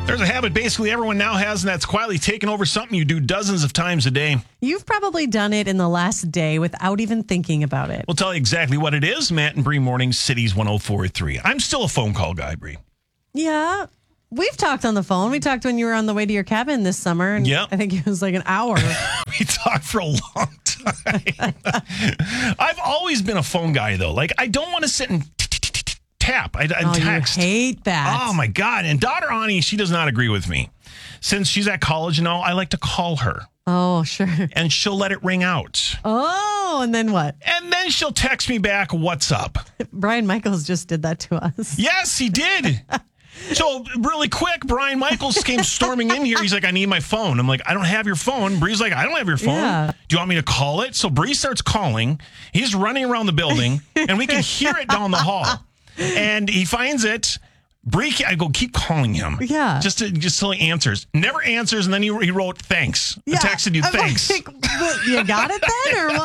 There's a habit basically everyone now has, and that's quietly taking over something you do dozens of times a day. You've probably done it in the last day without even thinking about it. We'll tell you exactly what it is. Matt and Bree Mornings, Cities 104.3. I'm still a phone call guy, Bree. Yeah. We've talked on the phone. We talked when you were on the way to your cabin this summer. And Yep. I think it was like an hour. We talked for a long time. I've always been a phone guy, though. Like, I don't want to sit and tap. I text. You hate that. Oh, my God. And daughter Ani, she does not agree with me. Since she's at college and all, I like to call her. Oh, sure. And she'll let it ring out. Oh, and then what? And then she'll text me back, what's up? Brian Michaels just did that to us. Yes, he did. So really quick, Brian Michaels came storming in here. He's like, I need my phone. I'm like, I don't have your phone. Bree's like, I don't have your phone. Yeah. Do you want me to call it? So Bree starts calling. He's running around the building, and we can hear it down the hall. And he finds it. Bree, I go, keep calling him. Yeah. Just till he answers. Never answers, and then he wrote, thanks. Yeah. I texted you, thanks. Like, what, you got it then, or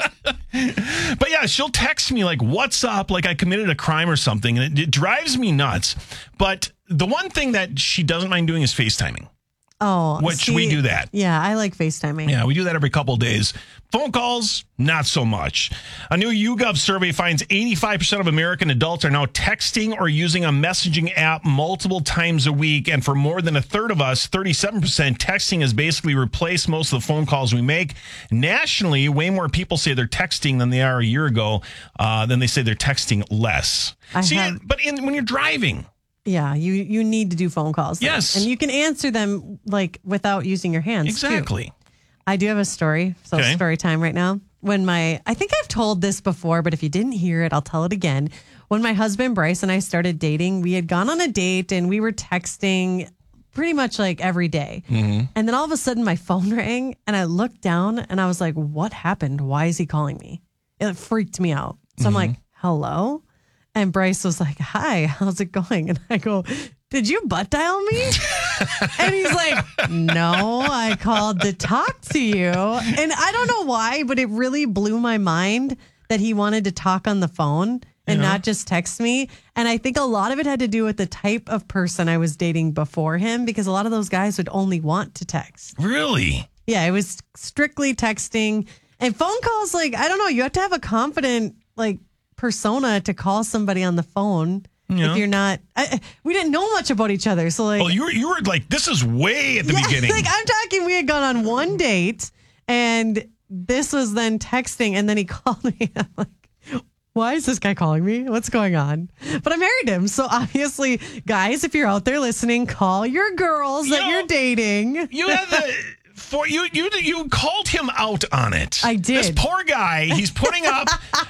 what? But yeah, she'll text me like, what's up? Like I committed a crime or something. And it drives me nuts. But the one thing that she doesn't mind doing is FaceTiming. Oh, Which we do that. Yeah, I like FaceTiming. Yeah, we do that every couple of days. Phone calls, not so much. A new YouGov survey finds 85% of American adults are now texting or using a messaging app multiple times a week. And for more than a third of us, 37%, texting has basically replaced most of the phone calls we make. Nationally, way more people say they're texting than they are a year ago, than they say they're texting less. When you're driving. Yeah, you need to do phone calls. Though. Yes. And you can answer them like without using your hands. Exactly. Too. I do have a story. So okay. Story time right now. I think I've told this before, but if you didn't hear it, I'll tell it again. When my husband Bryce and I started dating, we had gone on a date and we were texting pretty much like every day. Mm-hmm. And then all of a sudden my phone rang and I looked down and I was like, what happened? Why is he calling me? It freaked me out. So I'm like, hello? And Bryce was like, hi, how's it going? And I go, did you butt dial me? And he's like, no, I called to talk to you. And I don't know why, but it really blew my mind that he wanted to talk on the phone and not just text me. And I think a lot of it had to do with the type of person I was dating before him, because a lot of those guys would only want to text. Really? Yeah, it was strictly texting. And phone calls, like, I don't know, you have to have a confident, like, persona to call somebody on the phone. If you're not, we didn't know much about each other. So like, well, you were like, this is way at the beginning. Like I'm talking, we had gone on one date and this was then texting and then he called me. I'm like, why is this guy calling me? What's going on? But I married him. So obviously, guys, if you're out there listening, call your girls that you're dating. You had you called him out on it. I did. This poor guy, he's putting up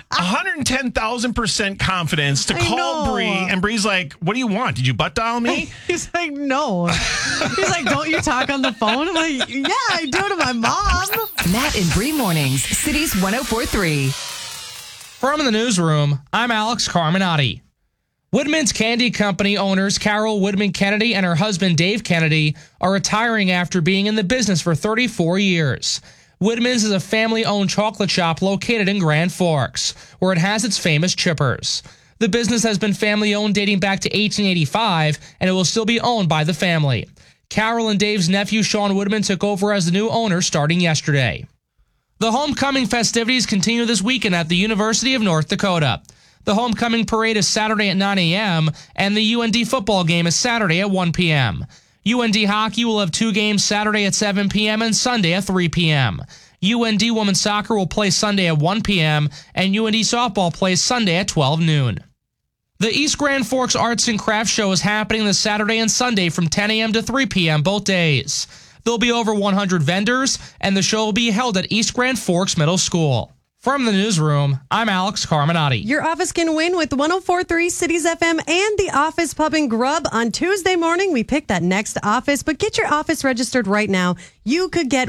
110,000% confidence to call Bree, and Bree's like, what do you want? Did you butt dial me? He's like, no. He's like, don't you talk on the phone? I'm like, yeah, I do to my mom. Matt and Bree Mornings, Cities 104.3. From the newsroom, I'm Alex Carminati. Woodman's Candy Company owners Carol Woodman Kennedy and her husband Dave Kennedy are retiring after being in the business for 34 years. Woodman's is a family-owned chocolate shop located in Grand Forks, where it has its famous chippers. The business has been family-owned dating back to 1885, and it will still be owned by the family. Carol and Dave's nephew Sean Woodman took over as the new owner starting yesterday. The homecoming festivities continue this weekend at the University of North Dakota. The homecoming parade is Saturday at 9 a.m., and the UND football game is Saturday at 1 p.m. UND hockey will have 2 games Saturday at 7 p.m. and Sunday at 3 p.m. UND women's soccer will play Sunday at 1 p.m., and UND softball plays Sunday at 12 noon. The East Grand Forks Arts and Crafts Show is happening this Saturday and Sunday from 10 a.m. to 3 p.m. both days. There'll be over 100 vendors, and the show will be held at East Grand Forks Middle School. From the newsroom, I'm Alex Carminati. Your office can win with 104.3 Cities FM and the Office Pub and Grub. On Tuesday morning, we pick that next office, but get your office registered right now. You could get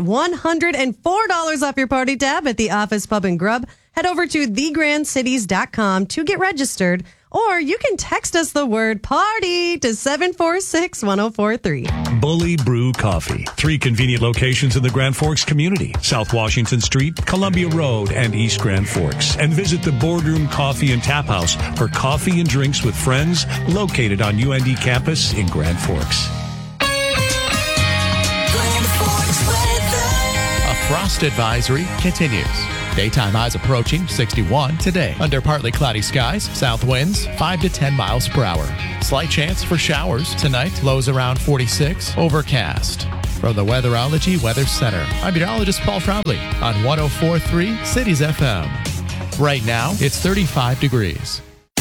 $104 off your party tab at the Office Pub and Grub. Head over to thegrandcities.com to get registered, or you can text us the word party to 746-1043. Bully Brew Coffee. 3 convenient locations in the Grand Forks community. South Washington Street, Columbia Road, and East Grand Forks. And visit the Boardroom Coffee and Tap House for coffee and drinks with friends located on UND campus in Grand Forks. A frost advisory continues. Daytime highs approaching 61 today. Under partly cloudy skies, south winds 5 to 10 miles per hour. Slight chance for showers tonight. Lows around 46. Overcast. From the Weatherology Weather Center, I'm meteorologist Paul Trombley on 104.3 Cities FM. Right now, it's 35 degrees.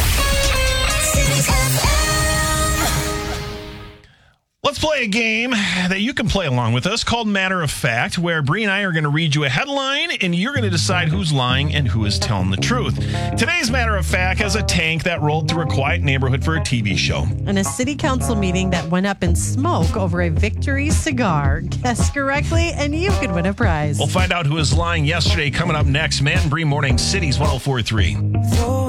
Let's play a game that you can play along with us called Matter of Fact, where Bree and I are going to read you a headline, and you're going to decide who's lying and who is telling the truth. Today's Matter of Fact has a tank that rolled through a quiet neighborhood for a TV show. And a city council meeting that went up in smoke over a Victory cigar. Guess correctly, and you could win a prize. We'll find out who is lying yesterday coming up next. Matt and Bree Morning Cities 104.3.